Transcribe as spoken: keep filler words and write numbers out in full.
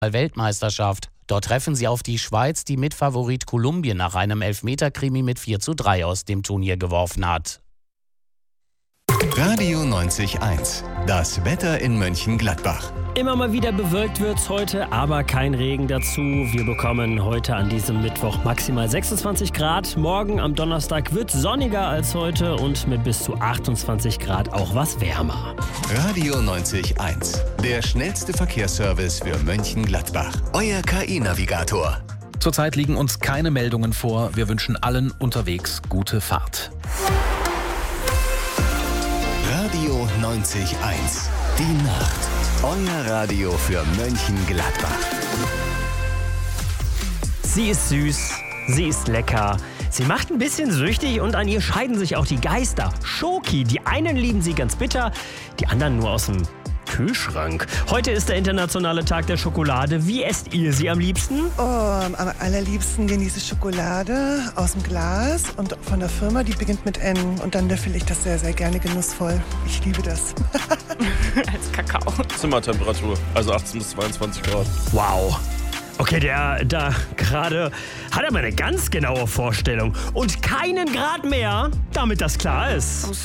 Weltmeisterschaft. Dort treffen sie auf die Schweiz, die Mitfavorit Kolumbien nach einem Elfmeter-Krimi mit vier zu drei aus dem Turnier geworfen hat. Radio neunzig Komma eins. Das Wetter in Mönchengladbach. Immer mal wieder bewölkt wird's heute, aber kein Regen dazu. Wir bekommen heute an diesem Mittwoch maximal sechsundzwanzig Grad. Morgen am Donnerstag wird sonniger als heute und mit bis zu achtundzwanzig Grad auch was wärmer. Radio neunzig Komma eins. Der schnellste Verkehrsservice für Mönchengladbach. Euer K I-Navigator. Zurzeit liegen uns keine Meldungen vor. Wir wünschen allen unterwegs gute Fahrt. Radio neunzig Komma eins. Die Nacht. Euer Radio für Mönchengladbach. Sie ist süß, sie ist lecker, sie macht ein bisschen süchtig und an ihr scheiden sich auch die Geister. Schoki, die einen lieben sie ganz bitter, die anderen nur aus dem Kühlschrank. Heute ist der internationale Tag der Schokolade. Wie esst ihr sie am liebsten? Oh, am allerliebsten genieße ich Schokolade aus dem Glas und von der Firma, die beginnt mit N. Und dann löffel ich das sehr, sehr gerne genussvoll. Ich liebe das. Als Kakao. Zimmertemperatur, also achtzehn bis zweiundzwanzig Grad. Wow. Okay, der da gerade hat aber eine ganz genaue Vorstellung. Und keinen Grad mehr, damit das klar ist.